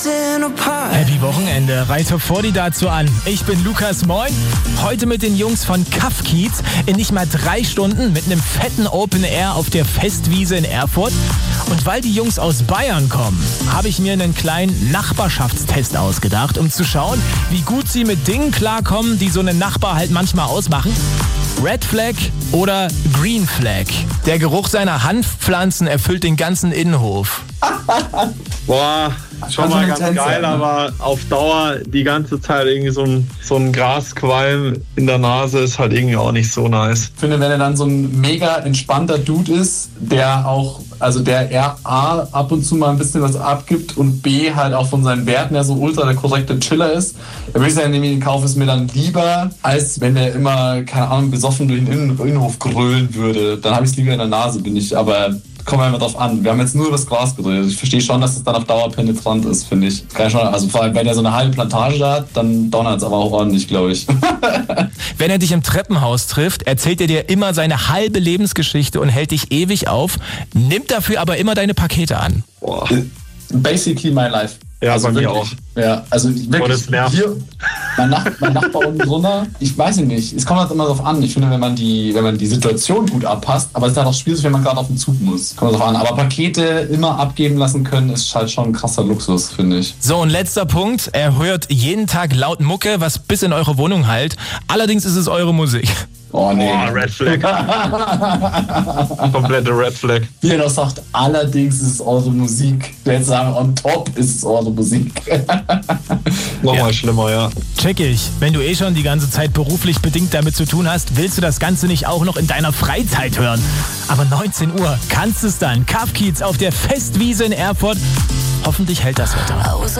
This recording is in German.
Happy Wochenende, Reiter Fordi dazu an. Ich bin Lukas, moin. Heute mit den Jungs von Kaff Kiez in nicht mal 3 Stunden mit einem fetten Open Air auf der Festwiese in Erfurt. Und weil die Jungs aus Bayern kommen, habe ich mir einen kleinen Nachbarschaftstest ausgedacht, um zu schauen, wie gut sie mit Dingen klarkommen, die so einen Nachbar halt manchmal ausmachen. Red Flag oder Green Flag? Der Geruch seiner Hanfpflanzen erfüllt den ganzen Innenhof. Boah, schon mal ganz geil, aber auf Dauer die ganze Zeit irgendwie so ein Grasqualm in der Nase ist halt irgendwie auch nicht so nice. Ich finde, wenn er dann so ein mega entspannter Dude ist, der auch, also der A, ab und zu mal ein bisschen was abgibt und B, halt auch von seinen Werten her so ultra der korrekte Chiller ist, dann würde ich sagen, den Kauf ist mir dann lieber, als wenn der immer, keine Ahnung, besoffen durch den Innenhof grölen würde. Dann habe ich es lieber in der Nase, bin ich, aber kommen wir einfach drauf an. Wir haben jetzt nur über das Gras geredet. Ich verstehe schon, dass es dann auf Dauer penetrant ist, finde ich. Kann ich schon, also vor allem, wenn er so eine halbe Plantage hat, dann donnert es aber auch ordentlich, glaube ich. Wenn er dich im Treppenhaus trifft, erzählt er dir immer seine halbe Lebensgeschichte und hält dich ewig auf, nimmt dafür aber immer deine Pakete an. Boah. Basically my life. Ja, also bei mir wirklich. auch. Ja, also wirklich. Hier, mein Nachbar unten drunter, ich weiß nicht, es kommt halt immer darauf an. Ich finde, wenn man die Situation gut abpasst, aber es ist halt auch schwierig, wenn man gerade auf den Zug muss. Kommt drauf an. Aber Pakete immer abgeben lassen können, ist halt schon ein krasser Luxus, finde ich. So, und letzter Punkt. Er hört jeden Tag laut Mucke, was bis in eure Wohnung hallt. Allerdings ist es eure Musik. Oh nee. Oh, Red Flag. Komplette Red Flag. Wie er noch sagt, allerdings ist es eure Musik. Ich werde sagen, on top ist es eure Musik. Nochmal schlimmer, ja. Check ich. Wenn du schon die ganze Zeit beruflich bedingt damit zu tun hast, willst du das Ganze nicht auch noch in deiner Freizeit hören. Aber 19 Uhr kannst es dann. Kaff Kiez auf der Festwiese in Erfurt. Hoffentlich hält das Wetter.